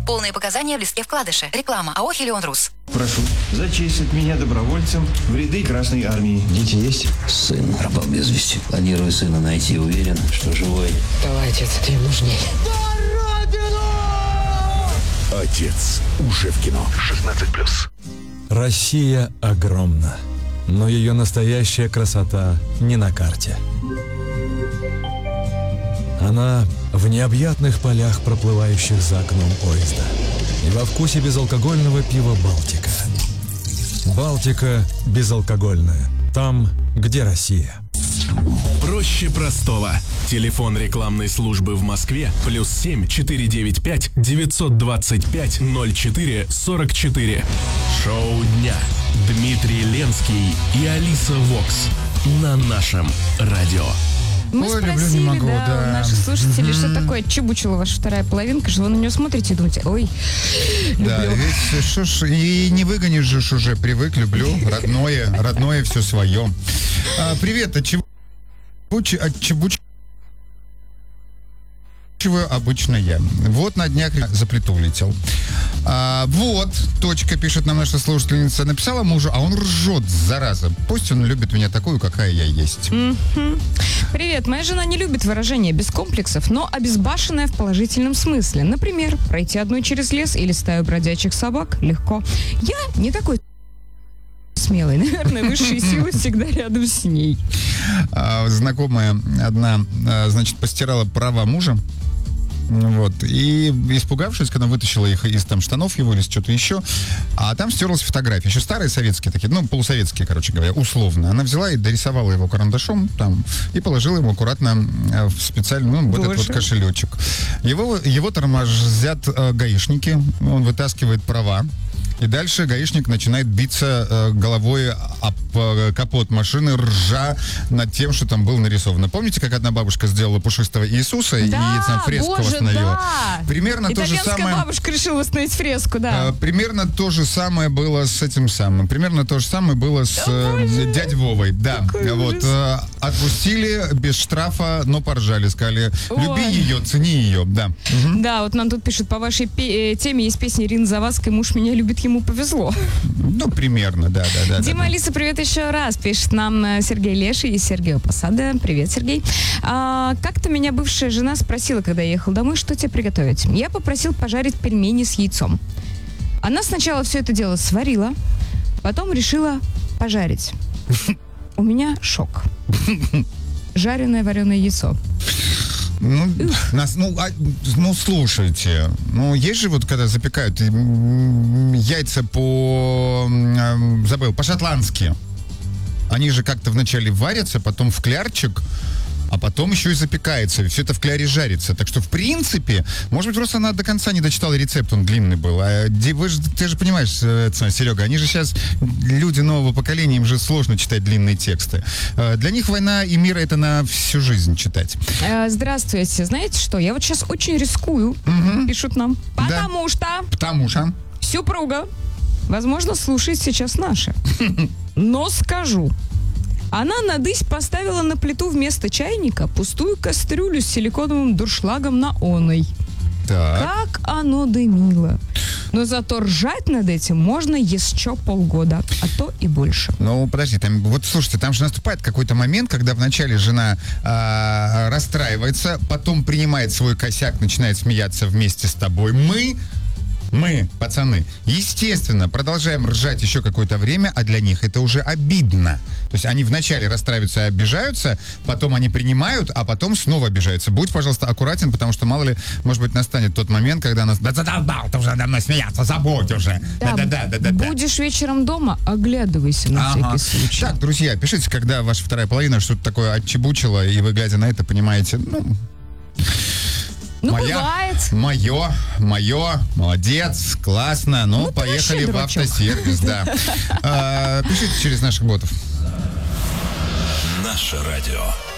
Полные показания в листке вкладыша. Реклама. АО «Хелион-Рус». Прошу зачислить меня добровольцем в ряды Красной Армии. Дети есть? Сын пропал без вести. Планирую сына найти. Уверен, что живой. Давай, отец, ты нужнее. Отец уже в кино. 16+. Россия огромна, но ее настоящая красота не на карте. Она в необъятных полях, проплывающих за окном поезда. И во вкусе безалкогольного пива «Балтика». «Балтика» безалкогольная. Там, где Россия. Проще простого. Телефон рекламной службы в Москве +7 495 925 04 44. Шоу дня. Дмитрий Ленский и Алиса Вокс на нашем радио. Мы спросили, не могу, у да. наших слушателей, что такое отчебучила ваша вторая половинка, что вы на нее смотрите и думаете, ой, люблю. Да, ведь что ж, и не выгонишь же ж уже, привык, люблю, родное все свое. Привет, отчебучиваю обычно я. Вот на днях за плиту улетел. Вот, точка, пишет нам наша слушательница, написала мужу, а он ржет, зараза. Пусть он любит меня такую, какая я есть. Привет, моя жена не любит выражения без комплексов, но обезбашенная в положительном смысле. Например, пройти одной через лес или стаю бродячих собак легко. Я не такой смелый. Наверное, высшие силы всегда рядом с ней. Знакомая одна, значит, постирала права мужа. Вот. И испугавшись, когда вытащила их из там штанов его или что-то еще, а там стерлась фотография. Еще старые советские такие, полусоветские, короче говоря, условно. Она взяла и дорисовала его карандашом там и положила ему аккуратно в специальный, вот этот вот кошелечек. Его тормозят гаишники, он вытаскивает права. И дальше гаишник начинает биться головой об капот машины, ржа над тем, что там было нарисовано. Помните, как одна бабушка сделала пушистого Иисуса и там фреску восстановила? Да. Примерно то же самое. Итальянская бабушка решила восстановить фреску, да. Примерно то же самое было с этим самым. Примерно то же самое было с дядей Вовой. Да. Вот. Отпустили без штрафа, но поржали. Сказали, люби ее, цени ее. Да. Да, вот нам тут пишут, по вашей теме есть песня Ирины Завадской «Муж меня любит, ему повезло». Примерно, да. Дима, Алиса, привет еще раз. Пишет нам Сергей Леший из Сергея Посада. Привет, Сергей. Как-то меня бывшая жена спросила, когда я ехал домой, что тебе приготовить. Я попросил пожарить пельмени с яйцом. Она сначала все это дело сварила, потом решила пожарить. У меня шок. Жареное вареное яйцо. Слушайте, есть же вот, когда запекают яйца по-шотландски. Они же как-то вначале варятся, потом в клярчик, а потом еще и запекается. Все это в кляре жарится. Так что, в принципе, может быть, просто она до конца не дочитала рецепт, он длинный был. Ты же понимаешь, Серега, они же сейчас, люди нового поколения, им же сложно читать длинные тексты. Для них «Война и мир» — это на всю жизнь читать. Здравствуйте. Знаете что? Я вот сейчас очень рискую, пишут нам. Потому что супруга, возможно, слушает сейчас наше. Но скажу. Она надысь поставила на плиту вместо чайника пустую кастрюлю с силиконовым дуршлагом на оной. Так. Как оно дымило. Но зато ржать над этим можно еще полгода, а то и больше. Подожди, слушайте, там же наступает какой-то момент, когда вначале жена расстраивается, потом принимает свой косяк, начинает смеяться вместе с тобой. Мы, пацаны, естественно, продолжаем ржать еще какое-то время, а для них это уже обидно. То есть они вначале расстраиваются и обижаются, потом они принимают, а потом снова обижаются. Будь, пожалуйста, аккуратен, потому что, мало ли, может быть, настанет тот момент, когда нас... Да задолбал, ты уже надо мной смеяться, забудь уже. Да. Будешь вечером дома, оглядывайся на всякий случай. Так, друзья, пишите, когда ваша вторая половина что-то такое отчебучила, и вы, глядя на это, понимаете, бывает. Мое, молодец, классно. Поехали в автосервис, да. Пишите через наших ботов. Наше радио.